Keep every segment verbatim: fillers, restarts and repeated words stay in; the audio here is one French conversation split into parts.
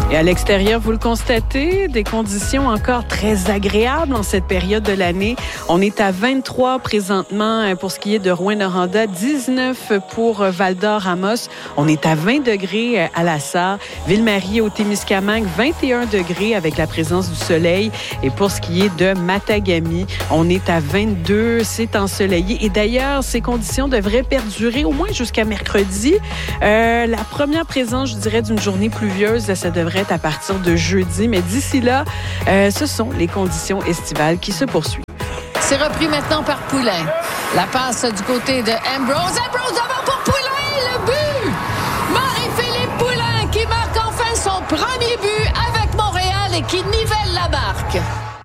Et à l'extérieur, vous le constatez, des conditions encore très agréables en cette période de l'année. On est à vingt-trois présentement pour ce qui est de Rouyn-Noranda, dix-neuf pour Val-d'Or-Amos. On est à vingt degrés à La Sarre. Ville-Marie au Témiscamingue, vingt et un degrés avec la présence du soleil. Et pour ce qui est de Matagami, on est à vingt-deux. C'est ensoleillé. Et d'ailleurs, ces conditions devraient perdurer au moins jusqu'à mercredi. Euh, la première présence, je dirais, d'une journée pluvieuse, ça devrait être à partir de jeudi. Mais d'ici là, euh, ce sont les conditions estivales qui se poursuivent. C'est repris maintenant par Poulain. La passe du côté de Ambrose. Ambrose devant pour Poulain, le but! Marie-Philippe Poulain qui marque enfin son premier but avec Montréal et qui nivelle la marque.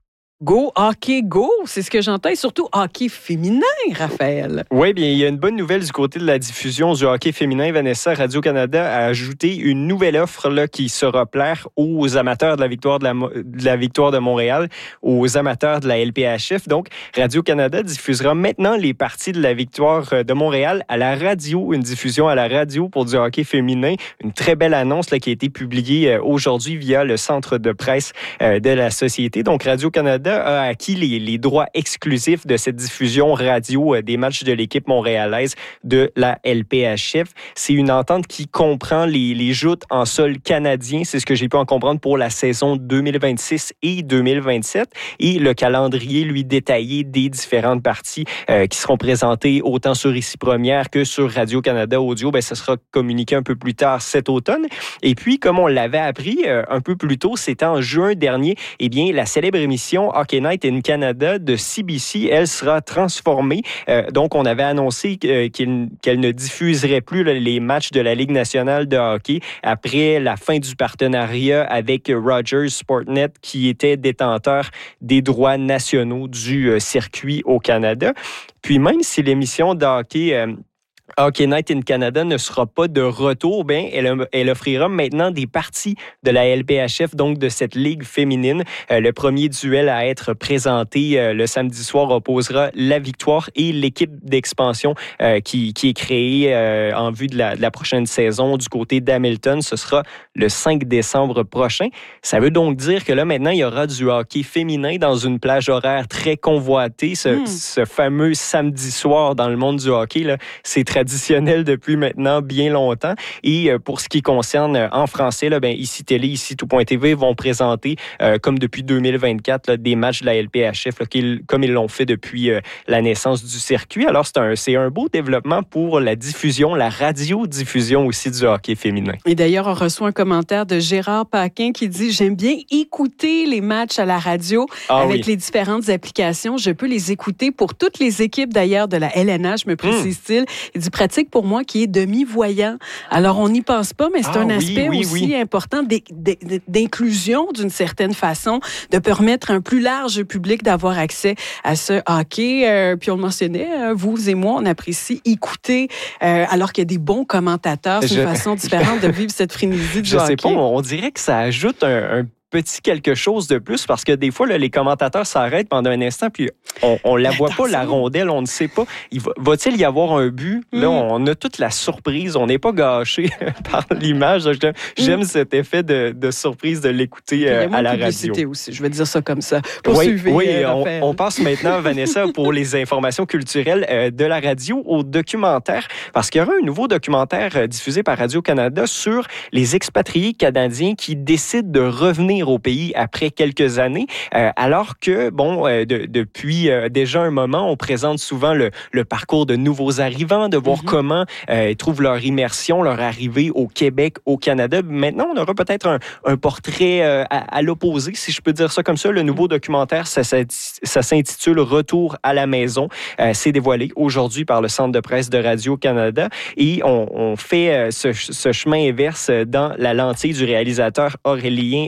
Go, hockey, go! C'est ce que j'entends, et surtout hockey féminin, Raphaël. Oui, bien, il y a une bonne nouvelle du côté de la diffusion du hockey féminin. Vanessa, Radio-Canada a ajouté une nouvelle offre là, qui sera plaire aux amateurs de la victoire de la, de la victoire de Montréal, aux amateurs de la L P H F. Donc, Radio-Canada diffusera maintenant les parties de la victoire de Montréal à la radio, une diffusion à la radio pour du hockey féminin. Une très belle annonce là, qui a été publiée aujourd'hui via le centre de presse de la Société. Donc, Radio-Canada a acquis les, les droits exclusifs de cette diffusion radio euh, des matchs de l'équipe montréalaise de la L P H F. C'est une entente qui comprend les, les joutes en sol canadien. C'est ce que j'ai pu en comprendre pour la saison deux mille vingt-six et deux mille vingt-sept. Et le calendrier, lui, détaillé des différentes parties euh, qui seront présentées autant sur Ici Première que sur Radio-Canada Audio. Ben, ça sera communiqué un peu plus tard cet automne. Et puis, comme on l'avait appris euh, un peu plus tôt, c'était en juin dernier, eh bien, la célèbre émission Hockey Night in Canada de C B C, elle sera transformée. Euh, donc, on avait annoncé euh, qu'il, qu'elle ne diffuserait plus là, les matchs de la Ligue nationale de hockey après la fin du partenariat avec Rogers Sportsnet, qui était détenteur des droits nationaux du euh, circuit au Canada. Puis, même si l'émission de hockey... Euh, Hockey Night in Canada ne sera pas de retour, bien, elle, elle offrira maintenant des parties de la L P H F, donc de cette ligue féminine. Euh, le premier duel à être présenté euh, le samedi soir opposera la Victoire et l'équipe d'expansion euh, qui, qui est créée euh, en vue de la, de la prochaine saison du côté d'Hamilton. Ce sera le cinq décembre prochain. Ça veut donc dire que là, maintenant, il y aura du hockey féminin dans une plage horaire très convoitée. Ce, mmh. ce fameux samedi soir dans le monde du hockey, là, c'est très traditionnel depuis maintenant bien longtemps. Et pour ce qui concerne euh, en français, là, ben, Ici Télé, Ici Tout.tv vont présenter, euh, comme depuis deux mille vingt-quatre, là, des matchs de la L P H F, là, comme ils l'ont fait depuis euh, la naissance du circuit. Alors, c'est un, c'est un beau développement pour la diffusion, la radiodiffusion aussi du hockey féminin. Et d'ailleurs, on reçoit un commentaire de Gérard Paquin qui dit « J'aime bien écouter les matchs à la radio ah, avec oui. les différentes applications. Je peux les écouter pour toutes les équipes d'ailleurs de la L N H, me précise-t-il. Mmh. Il dit pratique pour moi qui est demi-voyant. Alors, on n'y pense pas, mais c'est ah, un aspect oui, oui, aussi oui. important d'inclusion d'une certaine façon, de permettre à un plus large public d'avoir accès à ce hockey. Euh, puis on le mentionnait, vous et moi, on apprécie écouter euh, alors qu'il y a des bons commentateurs. C'est Je... une façon différente de vivre cette frénésie du Je hockey. Je sais pas, on dirait que ça ajoute un... un... petit quelque chose de plus, parce que des fois, là, les commentateurs s'arrêtent pendant un instant, puis on ne la voit pas, la rondelle, on ne sait pas. Il va, va-t-il y avoir un but? Mm. Là, on a toute la surprise, on n'est pas gâché par l'image. J'aime mm. cet effet de, de surprise de l'écouter euh, à la radio. Aussi, je vais dire ça comme ça. Poursuivez, oui, oui on, on passe maintenant, Vanessa, pour les informations culturelles euh, de la radio au documentaire, parce qu'il y aura un nouveau documentaire euh, diffusé par Radio-Canada sur les expatriés canadiens qui décident de revenir au pays après quelques années, euh, alors que, bon, euh, de, depuis euh, déjà un moment, on présente souvent le, le parcours de nouveaux arrivants, de voir mm-hmm. comment euh, ils trouvent leur immersion, leur arrivée au Québec, au Canada. Maintenant, on aura peut-être un, un portrait euh, à, à l'opposé, si je peux dire ça comme ça. Le nouveau documentaire, ça, ça, ça s'intitule « Retour à la maison ». Euh, c'est dévoilé aujourd'hui par le Centre de presse de Radio-Canada et on, on fait euh, ce, ce chemin inverse dans la lentille du réalisateur Aurélien Hoffner,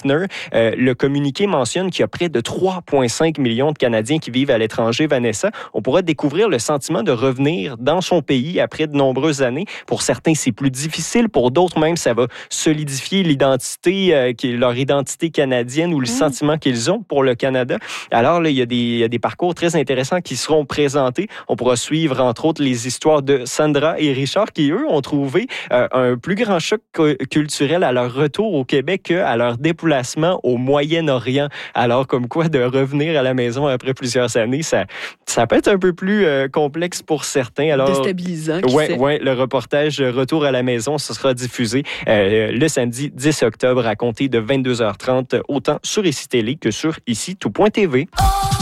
Schaffner. Euh, le communiqué mentionne qu'il y a près de trois virgule cinq millions de Canadiens qui vivent à l'étranger. Vanessa, on pourra découvrir le sentiment de revenir dans son pays après de nombreuses années. Pour certains, c'est plus difficile. Pour d'autres, même, ça va solidifier l'identité, euh, leur identité canadienne ou le mmh. sentiment qu'ils ont pour le Canada. Alors, là, il y a des, il y a des parcours très intéressants qui seront présentés. On pourra suivre, entre autres, les histoires de Sandra et Richard qui, eux, ont trouvé euh, un plus grand choc culturel à leur retour au Québec qu'à leur déplacement au Moyen-Orient. Alors, comme quoi, de revenir à la maison après plusieurs années, ça, ça peut être un peu plus euh, complexe pour certains. Alors, déstabilisant. Oui, ouais, le reportage Retour à la maison, ce sera diffusé euh, le samedi dix octobre à compter de vingt-deux heures trente, autant sur Ici Télé que sur ici tout point T V.